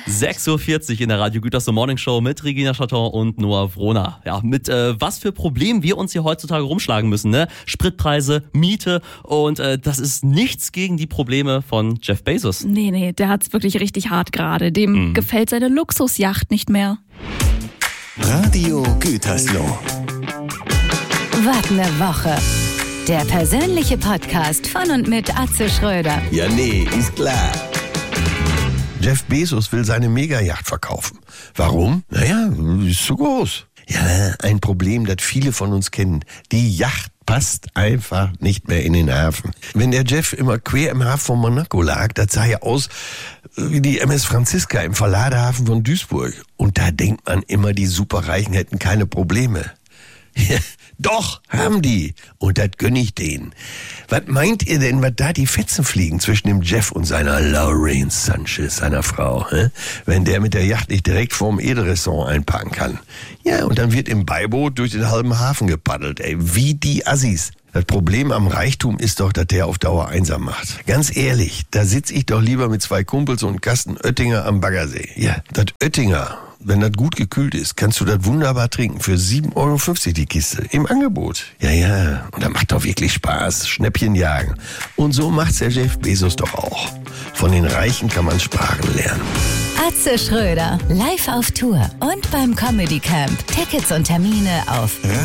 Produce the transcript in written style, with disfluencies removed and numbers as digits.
6:40 Uhr in der Radio Gütersloh Morning Show mit Regina Chaton und Noah Wrohner. Ja, mit was für Problemen wir uns hier heutzutage rumschlagen müssen, ne? Spritpreise, Miete und das ist nichts gegen die Probleme von Jeff Bezos. Nee, der hat's wirklich richtig hart gerade. Dem gefällt seine Luxusjacht nicht mehr. Radio Gütersloh. Was ne Woche. Der persönliche Podcast von und mit Atze Schröder. Ja, nee, ist klar. Jeff Bezos will seine Megayacht verkaufen. Warum? Naja, ist zu groß. Ja, ein Problem, das viele von uns kennen. Die Yacht passt einfach nicht mehr in den Hafen. Wenn der Jeff immer quer im Hafen von Monaco lag, das sah ja aus wie die MS Franziska im Verladehafen von Duisburg. Und da denkt man immer, die Superreichen hätten keine Probleme. Ja, doch, haben die. Und das gönn ich denen. Was meint ihr denn, was da die Fetzen fliegen zwischen dem Jeff und seiner Lorraine Sanchez, seiner Frau, wenn der mit der Yacht nicht direkt vorm Edelrestaurant einparken kann? Ja, und dann wird im Beiboot durch den halben Hafen gepaddelt, wie die Assis. Das Problem am Reichtum ist doch, dass der auf Dauer einsam macht. Ganz ehrlich, da sitz ich doch lieber mit 2 Kumpels und einem Kasten Oettinger am Baggersee. Ja, das Oettinger, wenn das gut gekühlt ist, kannst du das wunderbar trinken. Für 7,50 € die Kiste. Im Angebot. Ja. Und das macht doch wirklich Spaß. Schnäppchen jagen. Und so macht's der Jeff Bezos doch auch. Von den Reichen kann man Sprachen lernen. Atze Schröder, live auf Tour und beim Comedy Camp. Tickets und Termine auf